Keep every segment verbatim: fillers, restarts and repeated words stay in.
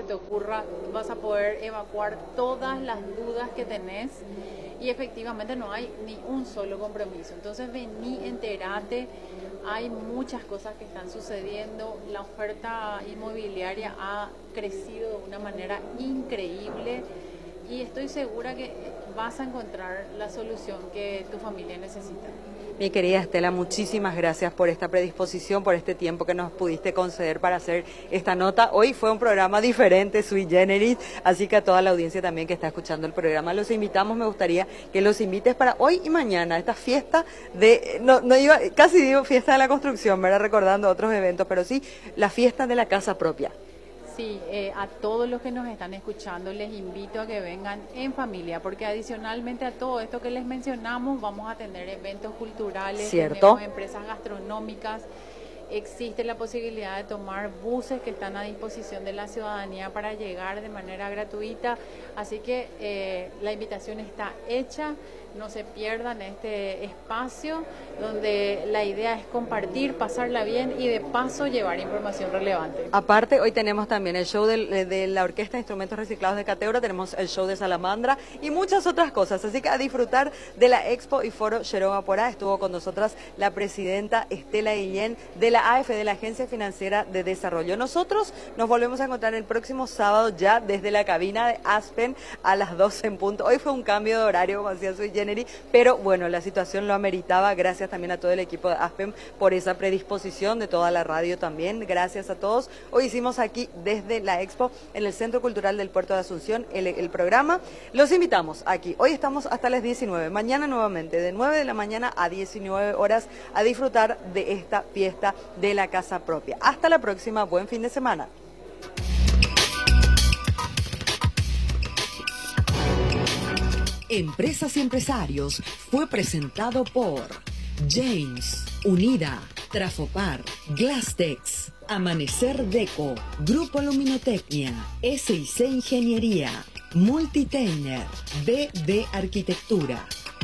te ocurra, vas a poder evacuar todas las dudas que tenés y efectivamente no hay ni un solo compromiso. Entonces vení, enterate, hay muchas cosas que están sucediendo, la oferta inmobiliaria ha crecido de una manera increíble y estoy segura que vas a encontrar la solución que tu familia necesita. Mi querida Estela, muchísimas gracias por esta predisposición, por este tiempo que nos pudiste conceder para hacer esta nota. Hoy fue un programa diferente, sui generis, así que a toda la audiencia también que está escuchando el programa, los invitamos, me gustaría que los invites para hoy y mañana, esta fiesta de, no, no iba, casi digo fiesta de la construcción, ¿verdad? Recordando otros eventos, pero sí, la fiesta de la casa propia. Sí, eh, a todos los que nos están escuchando les invito a que vengan en familia, porque adicionalmente a todo esto que les mencionamos vamos a tener eventos culturales, ¿cierto? Tenemos empresas gastronómicas, existe la posibilidad de tomar buses que están a disposición de la ciudadanía para llegar de manera gratuita, así que eh, la invitación está hecha. No se pierdan este espacio donde la idea es compartir, pasarla bien y de paso llevar información relevante. Aparte, hoy tenemos también el show de, de la Orquesta de Instrumentos Reciclados de Cateura, tenemos el show de Salamandra y muchas otras cosas. Así que a disfrutar de la Expo y Foro Xeroma Porá. Estuvo con nosotras la presidenta Estela Guillén de la A F, de la Agencia Financiera de Desarrollo. Nosotros nos volvemos a encontrar el próximo sábado ya desde la cabina de Aspen a las doce en punto. Hoy fue un cambio de horario, como decía Sui Generis, pero bueno, la situación lo ameritaba. Gracias también a todo el equipo de Aspen por esa predisposición, de toda la radio también. Gracias a todos. Hoy hicimos aquí desde la Expo en el Centro Cultural del Puerto de Asunción el, el programa. Los invitamos aquí. Hoy estamos hasta las diecinueve. Mañana nuevamente de nueve de la mañana a diecinueve horas a disfrutar de esta fiesta de la casa propia. Hasta la próxima. Buen fin de semana. Empresas y Empresarios fue presentado por James, Unida, Trafopar, Glastex, Amanecer Deco, Grupo Luminotecnia, S I C Ingeniería, Multitainer, B D Arquitectura.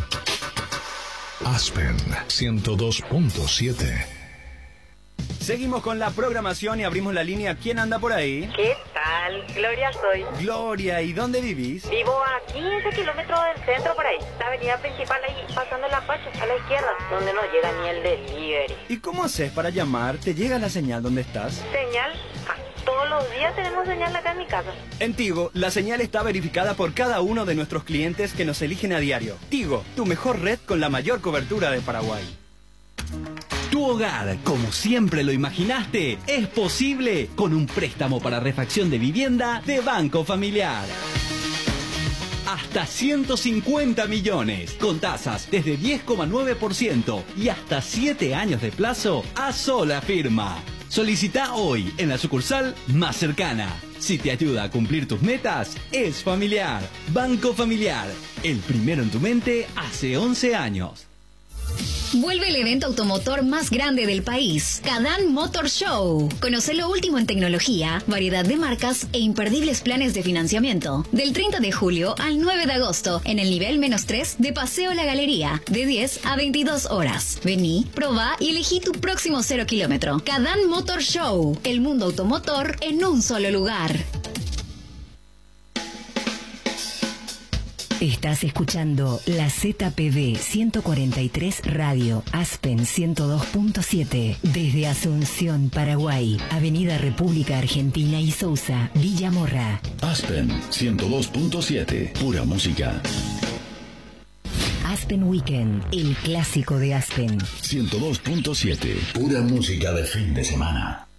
Aspen ciento dos punto siete. Seguimos con la programación y abrimos la línea. ¿Quién anda por ahí? ¿Qué tal? Gloria soy. Gloria, ¿y dónde vivís? Vivo a quince kilómetros del centro por ahí. La avenida principal ahí, pasando la Pacho, a la izquierda, donde no llega ni el delivery. ¿Y cómo haces para llamar? ¿Te llega la señal donde estás? ¿Señal? Ah, todos los días tenemos señal acá en mi casa. En Tigo, la señal está verificada por cada uno de nuestros clientes que nos eligen a diario. Tigo, tu mejor red con la mayor cobertura de Paraguay. Tu hogar, como siempre lo imaginaste, es posible con un préstamo para refacción de vivienda de Banco Familiar. Hasta ciento cincuenta millones, con tasas desde diez coma nueve por ciento y hasta siete años de plazo a sola firma. Solicita hoy en la sucursal más cercana. Si te ayuda a cumplir tus metas, es Familiar. Banco Familiar, el primero en tu mente hace once años. Vuelve el evento automotor más grande del país, Cadán Motor Show. Conoce lo último en tecnología, variedad de marcas e imperdibles planes de financiamiento. Del treinta de julio al nueve de agosto, en el nivel menos tres de Paseo La Galería, de diez a veintidós horas. Vení, probá y elegí tu próximo cero kilómetro. Cadán Motor Show, el mundo automotor en un solo lugar. Estás escuchando la Z P D ciento cuarenta y tres Radio, Aspen ciento dos punto siete, desde Asunción, Paraguay, Avenida República Argentina y Sousa, Villa Morra. Aspen ciento dos punto siete, pura música. Aspen Weekend, el clásico de Aspen. ciento dos punto siete, pura música de fin de semana.